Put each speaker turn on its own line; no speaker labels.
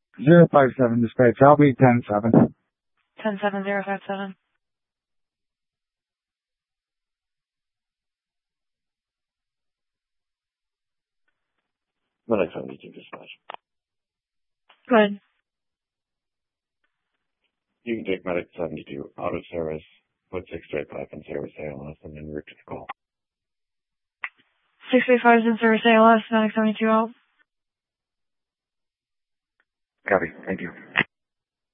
057 dispatch. I'll be 10-7.
107057.
Medic 72 dispatch.
Go ahead.
You can take Medic 72 out of service, put 635 in service ALS, and then route to the call.
635 is in service ALS, Medic 72 out.
Copy. Thank you.